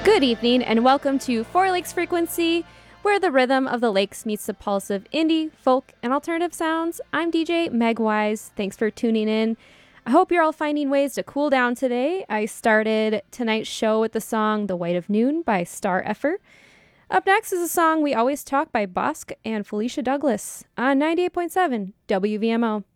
Good evening and welcome to Four Lakes Frequency, where the rhythm of the lakes meets the pulse of indie, folk, and alternative sounds. I'm DJ Meg Wise. Thanks for tuning in. I hope you're all finding ways to cool down today. I started tonight's show with the song The White of Noon by Star Effer. Up next is a song We Always Talk by Bosk and Felicia Douglas on 98.7 WVMO.